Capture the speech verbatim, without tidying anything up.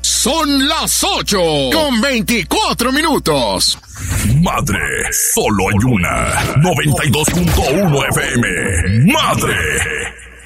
Son las ocho con veinticuatro minutos. Madre, solo hay una. noventa y dos punto uno F M. Madre.